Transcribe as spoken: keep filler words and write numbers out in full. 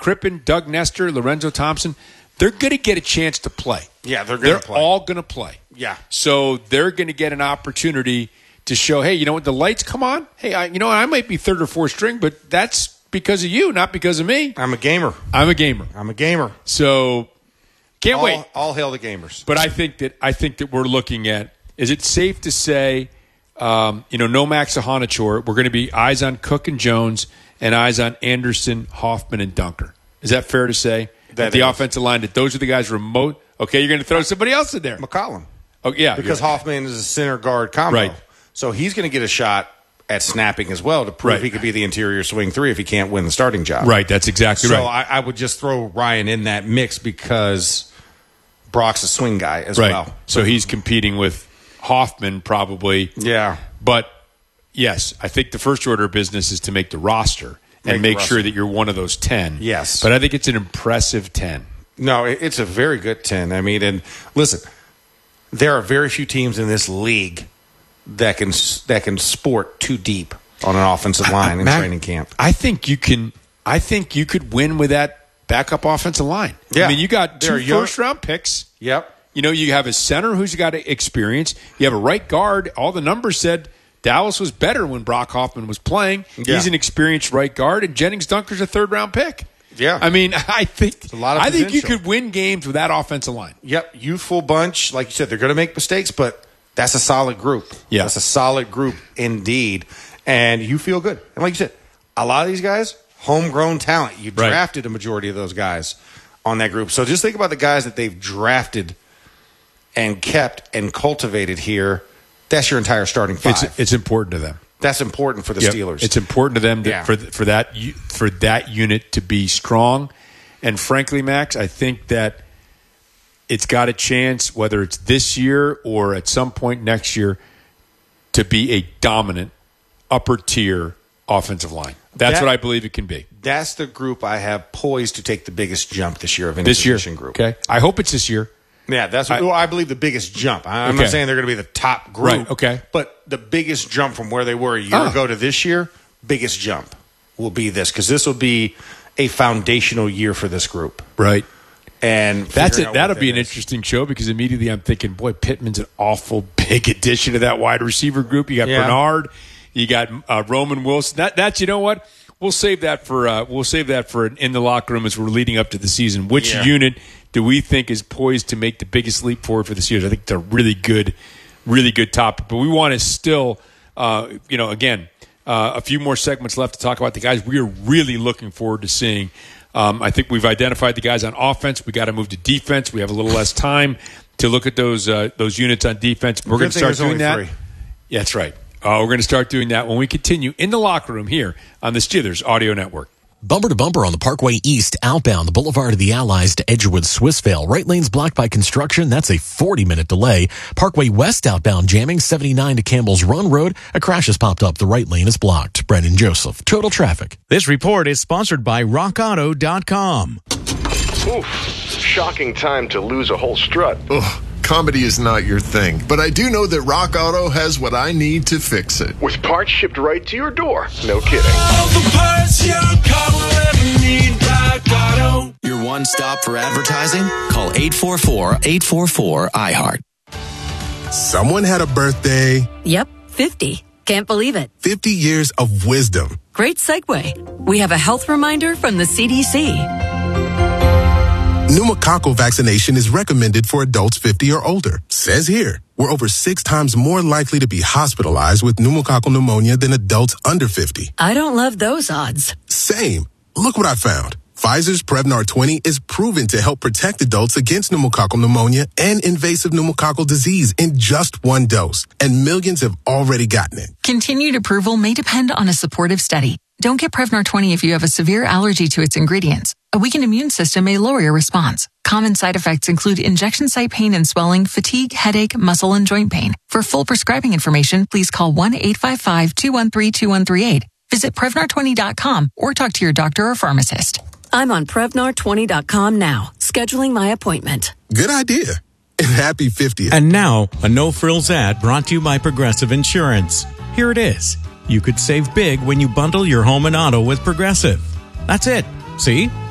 Crippen, Doug Nestor, Lorenzo Thompson, they're going to get a chance to play. Yeah, they're going to play. They're all going to play. Yeah. So they're going to get an opportunity to show, hey, you know what, the lights come on. Hey, I, you know what, I might be third or fourth string, but that's because of you, not because of me. I'm a gamer. I'm a gamer. I'm a gamer. So can't all, wait. All hail the gamers. But I think that I think that we're looking at, is it safe to say, um, you know, no Max Ahanichor, we're going to be eyes on Cook and Jones and eyes on Anderson, Hoffman, and Dunker. Is that fair to say? That at the is. offensive line, that those are the guys remote. Okay, you're going to throw somebody else in there. McCollum. Oh, yeah. Because right. Hoffman is a center guard combo. Right. So he's going to get a shot at snapping as well to prove right. he could be the interior swing three if he can't win the starting job. Right, that's exactly so right. So I, I would just throw Ryan in that mix because Brock's a swing guy as right. well. So he's competing with Hoffman probably. Yeah. But, yes, I think the first order of business is to make the roster and make, make sure that you're one of those ten. Yes. But I think it's an impressive ten. No, it's a very good ten. I mean, and listen, there are very few teams in this league that can that can sport too deep on an offensive line in Mac, training camp. I think you can. I think you could win with that backup offensive line. Yeah. I mean, you got two young. first round picks. Yep. You know, you have a center who's got experience. You have a right guard. All the numbers said Dallas was better when Brock Hoffman was playing. Yeah. He's an experienced right guard, and Jennings Dunker's a third round pick. Yeah. I mean, I think a lot of I think you potential. could win games with that offensive line. Yep, youthful bunch. Like you said, they're going to make mistakes, but that's a solid group. Yeah. That's a solid group indeed. And you feel good. And like you said, a lot of these guys, homegrown talent. You Right. drafted a majority of those guys on that group. So just think about the guys that they've drafted and kept and cultivated here. That's your entire starting five. It's, it's important to them. That's important for the Yep. Steelers. It's important to them to, Yeah. for for that for that unit to be strong. And frankly, Max, I think that it's got a chance, whether it's this year or at some point next year, to be a dominant upper tier offensive line. That's That- what I believe it can be. That's the group I have poised to take the biggest jump this year of any This year, position group. okay. I hope it's this year. Yeah, that's what, I- well, I believe the biggest jump. I'm Okay. not saying they're going to be the top group. Right, okay. But the biggest jump from where they were a year Ah. ago to this year, biggest jump will be this because this will be a foundational year for this group. Right. And That's figuring it. out That'll what be that an is. interesting show because immediately I'm thinking, boy, Pittman's an awful big addition to that wide receiver group. You got Yeah. Bernard, you got uh, Roman Wilson. That that's you know what? We'll save that for uh, we'll save that for in the locker room as we're leading up to the season. Which Yeah. unit do we think is poised to make the biggest leap forward for the Steelers? I think it's a really good, really good topic. But we want to still, uh, you know, again, uh, a few more segments left to talk about the guys we are really looking forward to seeing. Um, I think we've identified the guys on offense. We got to move to defense. We have a little less time to look at those uh, those units on defense. We're going Good to thing start there's doing only that. three. Yeah, that's right. Uh, we're going to start doing that when we continue in the locker room here on the Steelers Audio Network. Bumper to bumper on the Parkway East outbound, the Boulevard of the Allies to Edgewood, Swissvale. Right lane's blocked by construction. That's a forty-minute delay. Parkway West outbound jamming, seventy-nine to Campbell's Run Road. A crash has popped up. The right lane is blocked. Brendan Joseph. Total traffic. This report is sponsored by rock auto dot com. Oof, shocking time to lose a whole strut. Ugh, comedy is not your thing, but I do know that Rock Auto has what I need to fix it. With parts shipped right to your door. No kidding. All the parts your car will ever need, Rock Auto. Your one stop for advertising? Call eight four four, eight four four, I heart. Someone had a birthday. Yep, fifty. Can't believe it. fifty years of wisdom. Great segue. We have a health reminder from the C D C. Pneumococcal vaccination is recommended for adults fifty or older. Says here, we're over six times more likely to be hospitalized with pneumococcal pneumonia than adults under fifty. I don't love those odds. Same. Look what I found. Pfizer's Prevnar twenty is proven to help protect adults against pneumococcal pneumonia and invasive pneumococcal disease in just one dose. And millions have already gotten it. Continued approval may depend on a supportive study. Don't get Prevnar twenty if you have a severe allergy to its ingredients. A weakened immune system may lower your response. Common side effects include injection site pain and swelling, fatigue, headache, muscle, and joint pain. For full prescribing information, please call one eight five five, two one three, two one three eight. Visit Prevnar twenty dot com or talk to your doctor or pharmacist. I'm on Prevnar twenty dot com now, scheduling my appointment. Good idea. And happy fiftieth. And now, a no-frills ad brought to you by Progressive Insurance. Here it is. You could save big when you bundle your home and auto with Progressive. That's it. See?